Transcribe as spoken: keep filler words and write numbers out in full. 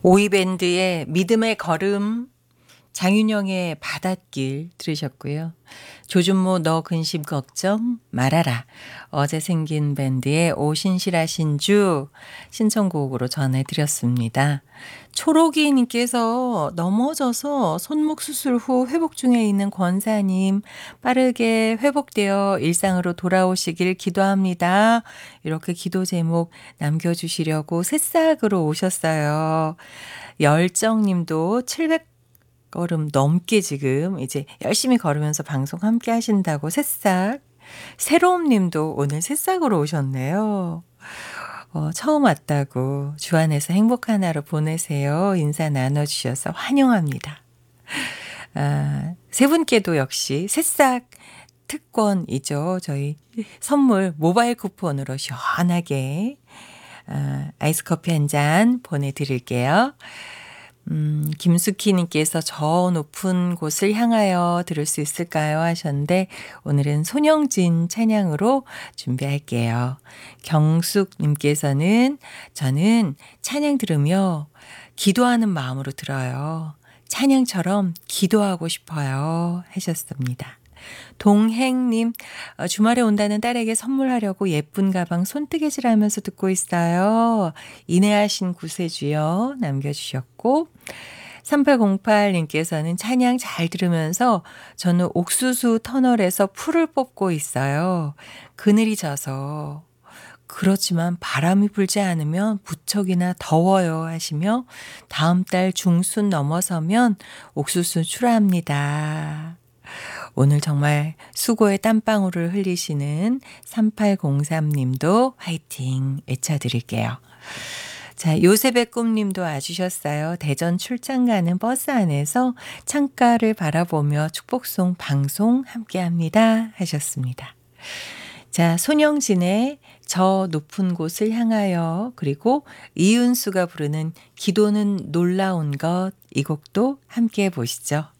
오이밴드의 믿음의 걸음, 장윤영의 바닷길 들으셨고요. 조준모 너 근심 걱정 말아라. 어제 생긴 밴드의 오신실하신주 신청곡으로 전해드렸습니다. 초록이님께서 넘어져서 손목 수술 후 회복 중에 있는 권사님 빠르게 회복되어 일상으로 돌아오시길 기도합니다. 이렇게 기도 제목 남겨주시려고 새싹으로 오셨어요. 열정님도 칠백 걸음 넘게 지금 이제 열심히 걸으면서 방송 함께 하신다고 새싹. 새로움 님도 오늘 새싹으로 오셨네요. 어, 처음 왔다고 주안에서 행복한 하루 보내세요. 인사 나눠주셔서 환영합니다. 아, 세 분께도 역시 새싹 특권이죠. 저희 선물 모바일 쿠폰으로 시원하게 아, 아이스 커피 한 잔 보내드릴게요. 음, 김수키님께서 저 높은 곳을 향하여 들을 수 있을까요? 하셨는데 오늘은 손영진 찬양으로 준비할게요. 경숙님께서는 저는 찬양 들으며 기도하는 마음으로 들어요. 찬양처럼 기도하고 싶어요. 하셨습니다. 동행님, 어, 주말에 온다는 딸에게 선물하려고 예쁜 가방 손뜨개질하면서 듣고 있어요. 인내하신 구세주여 남겨주셨고 삼팔공팔님께서는 찬양 잘 들으면서 저는 옥수수 터널에서 풀을 뽑고 있어요. 그늘이 져서 그렇지만 바람이 불지 않으면 무척이나 더워요 하시며 다음 달 중순 넘어서면 옥수수 출하합니다. 오늘 정말 수고의 땀방울을 흘리시는 삼팔공삼님도 화이팅 외쳐드릴게요. 자, 요셉의 꿈님도 와주셨어요. 대전 출장 가는 버스 안에서 창가를 바라보며 축복송 방송 함께합니다 하셨습니다. 자, 손영진의 저 높은 곳을 향하여 그리고 이은수가 부르는 기도는 놀라운 것 이 곡도 함께 보시죠.